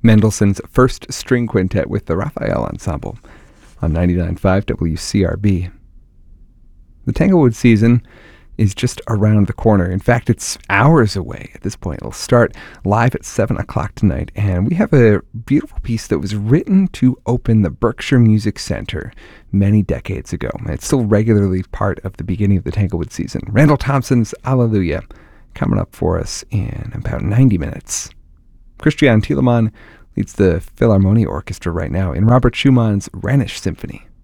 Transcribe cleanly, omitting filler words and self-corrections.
Mendelssohn's First String Quintet with the Raphael Ensemble on 99.5 WCRB. The Tanglewood season is just around the corner. In fact, it's hours away at this point. It'll start live at 7 o'clock tonight, and we have a beautiful piece that was written to open the Berkshire Music Center many decades ago. It's still regularly part of the beginning of the Tanglewood season. Randall Thompson's Alleluia coming up for us in about 90 minutes. Christian Thielemann leads the Philharmonia Orchestra right now in Robert Schumann's Rhenish Symphony.